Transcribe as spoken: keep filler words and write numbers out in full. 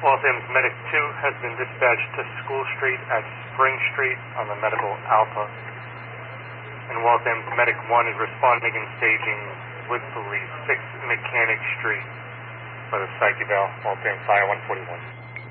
Waltham's Medic two has been dispatched to School Street at Spring Street on the Medical Alpha. And Waltham's Medic one is responding and staging with police six Mechanic Street for the psych eval, Waltham Fire one forty-one.